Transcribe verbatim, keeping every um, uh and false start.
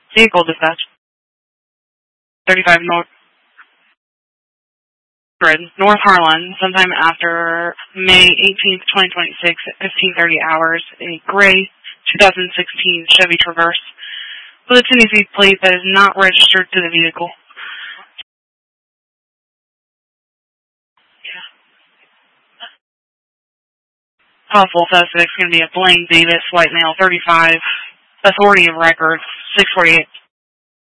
Vehicle dispatch. thirty-five North North Harlan, sometime after May eighteenth, twenty twenty-six at fifteen thirty hours, a gray two thousand sixteen Chevy Traverse with a Tennessee plate that is not registered to the vehicle. Possible suspect's going to be a Blaine Davis, white male, thirty-five, authority of records, six forty-eight